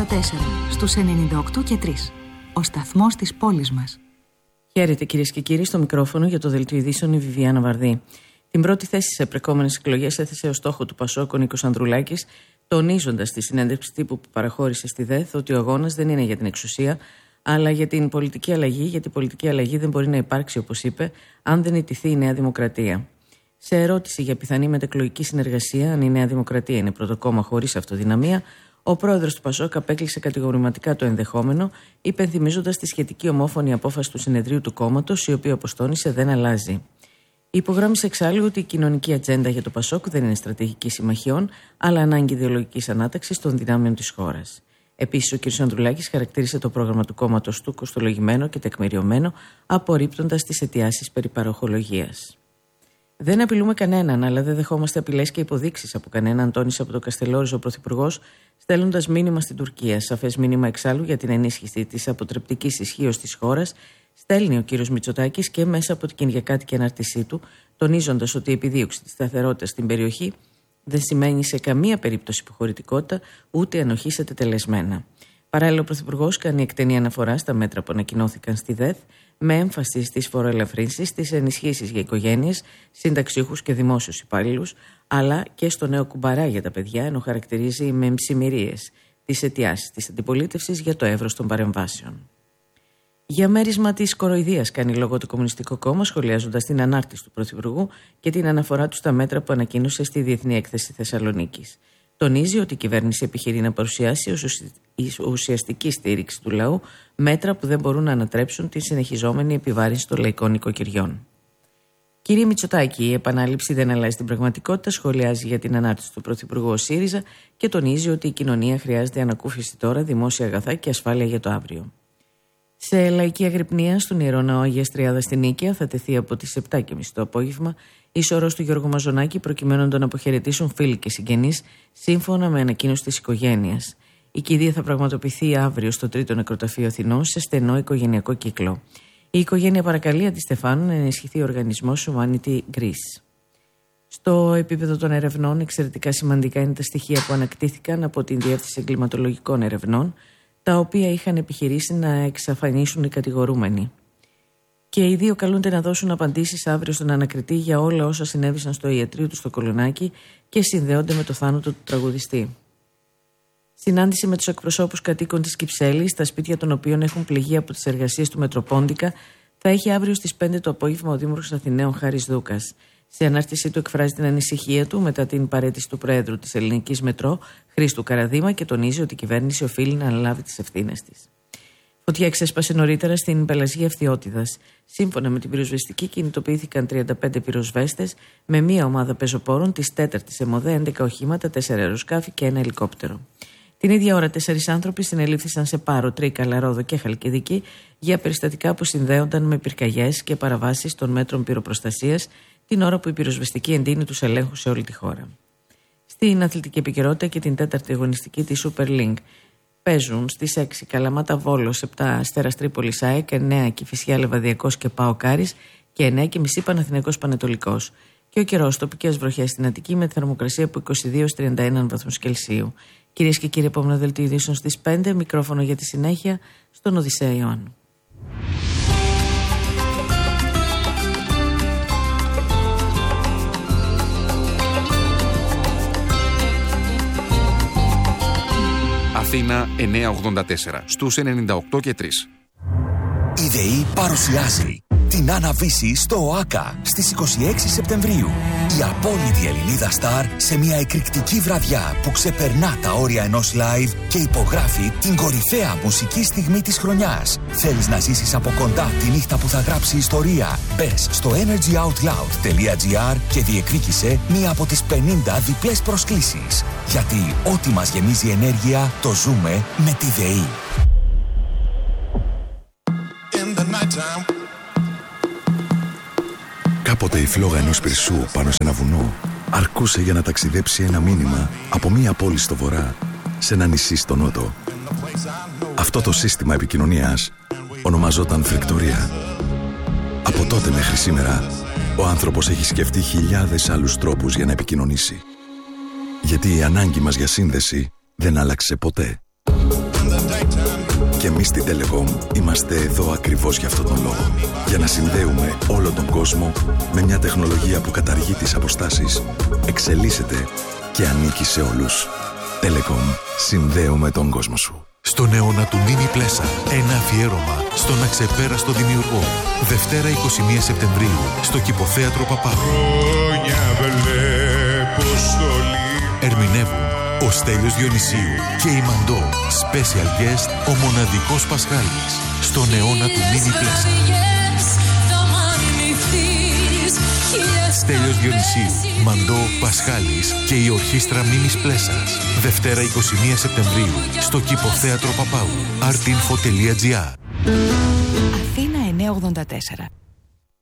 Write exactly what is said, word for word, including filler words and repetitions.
εβδομήντα τέσσερα στους ενενήντα οκτώ και τρία. Ο σταθμός της πόλης μας. Χαίρετε κυρίες και κύριοι, στο μικρόφωνο για το δελτίο ειδήσεων η Βιβιάνα Βαρδί. Την πρώτη θέση σε επερχόμενες εκλογές έθεσε ως στόχο του Πασόκ ο Νίκος Ανδρουλάκης, τονίζοντας στη συνέντευξη τύπου που παραχώρησε στη ΔΕΘ ότι ο αγώνας δεν είναι για την εξουσία, αλλά για την πολιτική αλλαγή, γιατί η πολιτική αλλαγή δεν μπορεί να υπάρξει, όπως είπε, αν δεν ιτηθεί η Νέα Δημοκρατία. Σε ερώτηση για πιθανή μετεκλογική συνεργασία, αν η Νέα Δημοκρατία είναι πρώτο κόμμα χωρίς αυτοδυναμία, ο πρόεδρος του Πασόκ απέκλεισε κατηγορηματικά το ενδεχόμενο, υπενθυμίζοντας τη σχετική ομόφωνη απόφαση του συνεδρίου του κόμματος, η οποία, όπως τόνισε, δεν αλλάζει. Υπογράμμισε εξάλλου ότι η κοινωνική ατζέντα για το Πασόκ δεν είναι στρατηγική συμμαχιών, αλλά ανάγκη ιδεολογικής ανάταξης των δυνάμεων της χώρας. Επίσης, ο κ. Ανδρουλάκης χαρακτήρισε το πρόγραμμα του κόμματος του κοστολογημένο και τεκμηριωμένο, απορρίπτοντας τις αιτιάσεις περί παροχολογίας. Δεν απειλούμε κανέναν, αλλά δεν δεχόμαστε απειλές και υποδείξεις από κανέναν, τόνισε από το Καστελόριζο ο Πρωθυπουργός, στέλνοντας μήνυμα στην Τουρκία. Σαφές μήνυμα εξάλλου για την ενίσχυση της αποτρεπτικής ισχύως της χώρας, στέλνει ο κ. Μητσοτάκης και μέσα από την κυριακάτικη ανάρτησή του, τονίζοντας ότι η επιδίωξη της σταθερότητας στην περιοχή δεν σημαίνει σε καμία περίπτωση υποχωρητικότητα ούτε ανοχή σε τετελεσμένα. Παράλληλα, ο Πρωθυπουργός κάνει εκτενή αναφορά στα μέτρα που ανακοινώθηκαν στη ΔΕΘ, με έμφαση στις φοροελαφρύνσεις, στις ενισχύσεις για οικογένειες, συνταξιούχους και δημόσιους υπάλληλους, αλλά και στο νέο κουμπαρά για τα παιδιά, ενώ χαρακτηρίζει με εμψημυρίες τις αιτιάσεις της αντιπολίτευσης για το εύρος των παρεμβάσεων. Για μέρισμα της κοροϊδίας κάνει λόγο το Κομμουνιστικό Κόμμα, σχολιάζοντας την ανάρτηση του Πρωθυπουργού και την αναφορά του στα μέτρα που ανακοίνωσε στη Διεθνή Έκθεση Θεσσαλονίκης. Τονίζει ότι η κυβέρνηση επιχειρεί να παρουσιάσει ως ουσιαστική στήριξη του λαού μέτρα που δεν μπορούν να ανατρέψουν τη συνεχιζόμενη επιβάρυνση των λαϊκών νοικοκυριών. Κύριε Μητσοτάκη, η επανάληψη δεν αλλάζει την πραγματικότητα, σχολιάζει για την ανάρτηση του Πρωθυπουργού ο ΣΥΡΙΖΑ και τονίζει ότι η κοινωνία χρειάζεται ανακούφιση τώρα, δημόσια αγαθά και ασφάλεια για το αύριο. Σε λαϊκή αγρυπνία στον Ιερό Ναό Αγίας Τριάδας στην Νίκαια θα τεθεί από τις επτά και μισή το απόγευμα η σωρός του Γιώργου Μαζονάκη, προκειμένου να τον αποχαιρετήσουν φίλοι και συγγενείς, σύμφωνα με ανακοίνωση της οικογένειας. Η κηδεία θα πραγματοποιηθεί αύριο στο Τρίτο Νεκροταφείο Αθηνών σε στενό οικογενειακό κύκλο. Η οικογένεια παρακαλεί αντί Στεφάνου να ενισχυθεί ο οργανισμός Humanity Greece. Στο επίπεδο των ερευνών, εξαιρετικά σημαντικά είναι τα στοιχεία που ανακτήθηκαν από την Διεύθυνση Εγκληματολογικών Ερευνών, τα οποία είχαν επιχειρήσει να εξαφανίσουν οι κατηγορούμενοι. Και οι δύο καλούνται να δώσουν απαντήσεις αύριο στον ανακριτή για όλα όσα συνέβησαν στο ιατρείο του στο Κολονάκι και συνδέονται με το θάνατο του τραγουδιστή. Συνάντηση με τους εκπροσώπους κατοίκων της Κυψέλης, στα σπίτια των οποίων έχουν πληγεί από τις εργασίες του Μετροπόντικα, θα έχει αύριο στις πέντε το απόγευμα ο Δήμαρχος Αθηναίων Χάρης Δούκας. Σε ανάρτησή του εκφράζει την ανησυχία του μετά την παραίτηση του Προέδρου της Ελληνικής Μετρό, Χρήστου Καραδήμα, και τονίζει ότι η κυβέρνηση οφείλει να αναλάβει τις ευθύνες της. Φωτιά ξέσπασε νωρίτερα στην Πελαζία Ευθυότητας. Σύμφωνα με την πυροσβεστική, κινητοποιήθηκαν τριάντα πέντε πυροσβέστες με μία ομάδα πεζοπόρων της τέταρτης ΕΜΟΔΕ, έντεκα οχήματα, τέσσερα αεροσκάφη και ένα ελικόπτερο. Την ίδια ώρα, τέσσερις άνθρωποι συνελήφθησαν σε Πάρο, Τρίκα, Λαρόδο και Χαλκιδική για περιστατικά που συνδέονταν με πυρκαγιές και παραβάσεις των μέτρων πυροπροστασίας, την ώρα που η πυροσβεστική εντείνει τους ελέγχους σε όλη τη χώρα. Στην αθλητική επικαιρότητα και την τέταρτη αγωνιστική της Super League παίζουν στις έξι Καλαμάτα Βόλος, επτά Αστέρας Τρίπολης ΑΕΚ, εννέα Κηφισιά Λεβαδιακός και ΠΑΟΚ Άρης και εννέα και μισή Παναθηναϊκός Πανετολικός. Και ο καιρός, τοπικές βροχές στην Αττική με θερμοκρασία από είκοσι δύο έως τριάντα ένα βαθμούς Κελσίου. Κυρίες και κύριοι, επόμενο δελτίο ειδήσεων στις πέντε, μικρόφωνο για τη συνέχεια στον Οδυσσέα Ιωάννου. Αθήνα εννιακόσια ογδόντα τέσσερα στους ενενήντα οκτώ και τρία. Η ΔΕΗ παρουσιάζει την Άννα-Βύση στο ΟΑΚΑ στις είκοσι έξι Σεπτεμβρίου. Η απόλυτη Ελληνίδα στάρ σε μια εκρηκτική βραδιά που ξεπερνά τα όρια ενός live και υπογράφει την κορυφαία μουσική στιγμή της χρονιάς. Θέλεις να ζήσεις από κοντά τη νύχτα που θα γράψει ιστορία? Μπες στο energyoutloud.gr και διεκδίκησε μία από τις πενήντα διπλές προσκλήσεις. Γιατί ό,τι μας γεμίζει ενέργεια το ζούμε με τη ΔΕΗ. Κάποτε η φλόγα ενός πυρσού πάνω σε ένα βουνό αρκούσε για να ταξιδέψει ένα μήνυμα από μία πόλη στο βορρά σε ένα νησί στο νότο. Αυτό το σύστημα επικοινωνίας ονομαζόταν φρικτορία. Από τότε μέχρι σήμερα ο άνθρωπος έχει σκεφτεί χιλιάδες άλλους τρόπους για να επικοινωνήσει. Γιατί η ανάγκη μας για σύνδεση δεν άλλαξε ποτέ. Και εμείς στην Telecom είμαστε εδώ ακριβώς για αυτόν τον λόγο. Για να συνδέουμε όλο τον κόσμο με μια τεχνολογία που καταργεί τις αποστάσεις, εξελίσσεται και ανήκει σε όλους. Telecom. Συνδέουμε τον κόσμο σου. Στον αιώνα του Μίνι Πλέσα, ένα αφιέρωμα στον αξεπέραστο δημιουργό. Δευτέρα εικοστή πρώτη Σεπτεμβρίου, στο Κηποθέατρο Παπάγου. Ερμηνεύουν ο Στέλιος Διονυσίου και η Μαντώ. Special guest, ο μοναδικός Πασχάλης. Στον αιώνα του Μίνι Πλέσα. Στέλιος Διονυσίου, Μαντώ, Πασχάλης και η ορχήστρα Μίνις Πλέσας. Δευτέρα εικοστή πρώτη Σεπτεμβρίου, στο Κηποθέατρο Παπάγου. artinfo τελεία gr. Αθήνα εννιακόσια ογδόντα τέσσερα.